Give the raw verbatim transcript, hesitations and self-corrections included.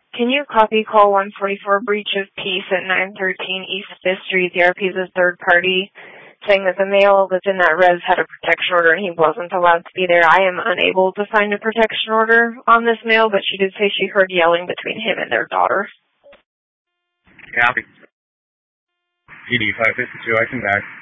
Can you copy call one forty-four breach of peace at nine thirteen East fifth Street? The R P is a third party saying that the male that's in that res had a protection order and he wasn't allowed to be there. I am unable to find a protection order on this male, but she did say she heard yelling between him and their daughter. Copy. P D five fifty-two, I come back.